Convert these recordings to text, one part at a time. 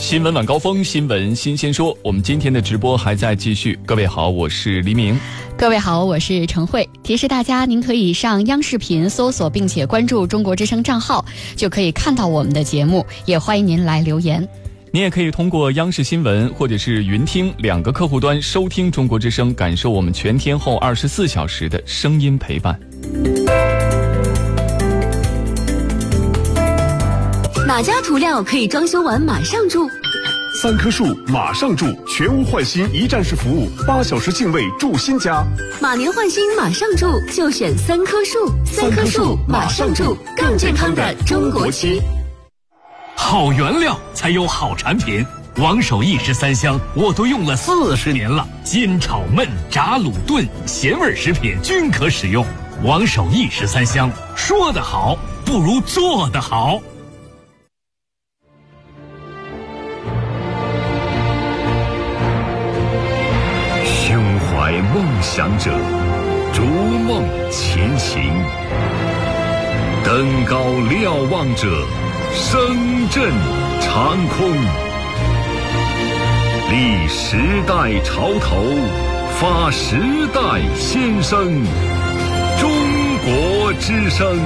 新闻晚高峰，新闻新鲜说。我们今天的直播还在继续。各位好，我是黎明。 各位好，我是陈慧。提示大家，您可以上央视频搜索并且关注中国之声账号，就可以看到我们的节目。也欢迎您来留言。 你也可以通过央视新闻或者是云听2个客户端收听中国之声，感受我们全天候24小时的声音陪伴。 哪家涂料可以装修完马上住 ？3棵树马上住，全屋换新一站式服务，8小时净位住新家。 马年换新马上住，就选3棵树。3棵树马上住，更健康的中国区。 好原料才有好产品，王守义13香我都用了40年了，煎炒焖炸卤炖咸味食品均可使用。王守义13香，说得好不如做得好。 胸怀梦想者，逐梦前行；登高瞭望者，声震长空。立时代潮头，发时代先声。中国之声。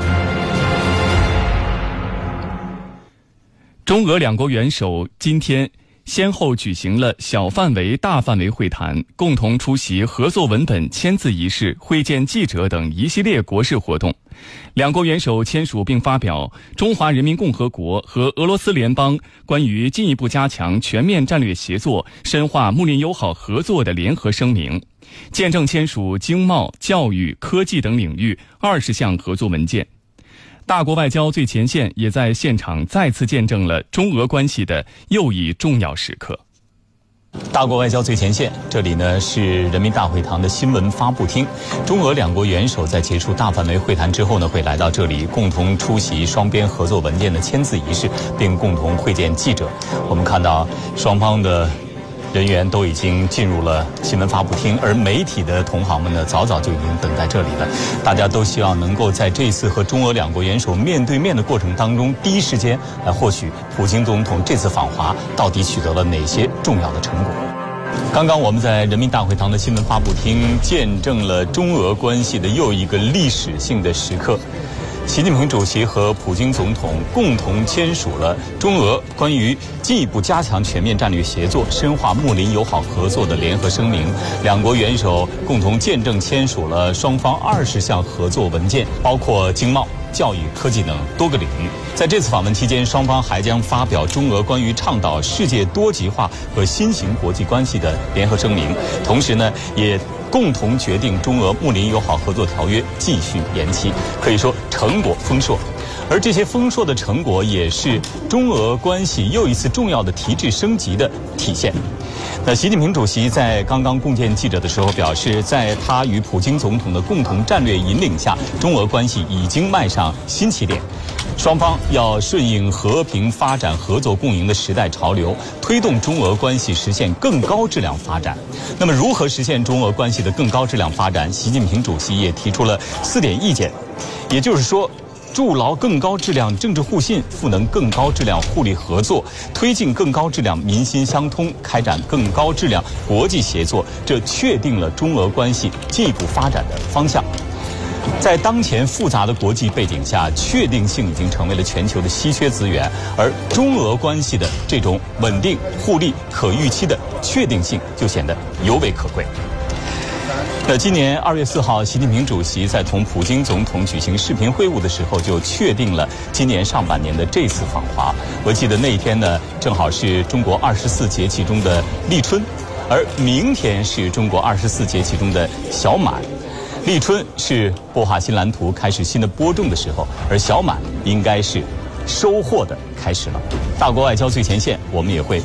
中俄2国元首今天先后举行了小范围、大范围会谈，共同出席合作文本签字仪式、会见记者等一系列国事活动。2国元首签署并发表《中华人民共和国和俄罗斯联邦关于进一步加强全面战略协作、深化睦邻友好合作的联合声明》，见证签署经贸、教育、科技等领域20项合作文件。大国外交最前线也在现场再次见证了中俄关系的又一重要时刻。 大国外交最前线，这里呢是人民大会堂的新闻发布厅。中俄2国元首在结束大范围会谈之后呢，会来到这里共同出席双边合作文件的签字仪式，并共同会见记者。我们看到双方的人员都已经进入了新闻发布厅，而媒体的同行们呢，早早就已经等在这里了。大家都希望能够在这次和中俄2国元首面对面的过程当中，第一时间来获取普京总统这次访华到底取得了哪些重要的成果。刚刚我们在人民大会堂的新闻发布厅见证了中俄关系的又一个历史性的时刻。习近平主席和普京总统共同签署了中俄关于进一步加强全面战略协作、深化睦邻友好合作的联合声明。2国元首共同见证签署了双方20项合作文件，包括经贸、教育、科技等多个领域。在这次访问期间，双方还将发表中俄关于倡导世界多极化和新型国际关系的联合声明，同时呢，也共同决定中俄睦邻友好合作条约继续延期，可以说成果丰硕。而这些丰硕的成果也是中俄关系又一次重要的提质升级的体现。那习近平主席在刚刚共见记者的时候表示，在他与普京总统的共同战略引领下，中俄关系已经迈上新起点。双方要顺应和平发展、合作共赢的时代潮流，推动中俄关系实现更高质量发展。那么，如何实现中俄关系的更高质量发展？习近平主席也提出了4点意见，也就是说，筑牢更高质量政治互信，赋能更高质量互利合作，推进更高质量民心相通，开展更高质量国际协作，这确定了中俄关系进一步发展的方向。在当前复杂的国际背景下，确定性已经成为了全球的稀缺资源，而中俄关系的这种稳定、互利、可预期的确定性就显得尤为可贵。那今年2月4号，习近平主席在同普京总统举行视频会晤的时候，就确定了今年上半年的这次访华。我记得那一天呢，正好是中国24节气中的立春，而明天是中国24节气中的小满。立春是播画新蓝图开始新的播种的时候，而小满应该是收获的开始了。大国外交最前线，我们也会